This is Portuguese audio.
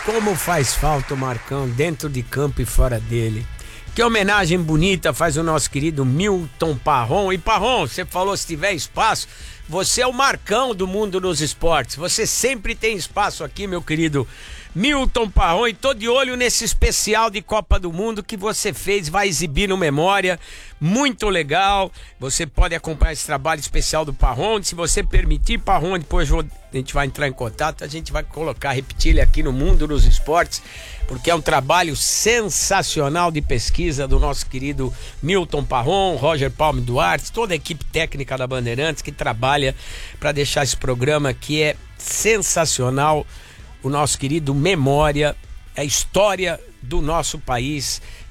Como faz falta o Marcão dentro de campo e fora dele. Que homenagem bonita faz o nosso querido Milton Parron. E Parron, você falou, se tiver espaço, você é o Marcão do mundo dos esportes. Você sempre tem espaço aqui, meu querido Milton Parron. E tô de olho nesse especial de Copa do Mundo que você fez, vai exibir no Memória. Muito legal. Você pode acompanhar esse trabalho especial do Parron. Se você permitir, Parron, depois a gente vai entrar em contato, a gente vai repetir ele aqui no Mundo dos Esportes, porque é um trabalho sensacional de pesquisa do nosso querido Milton Parron, Roger Palme Duarte, toda a equipe técnica da Bandeirantes que trabalha para deixar esse programa que é sensacional. O nosso querido Memória, a história do nosso país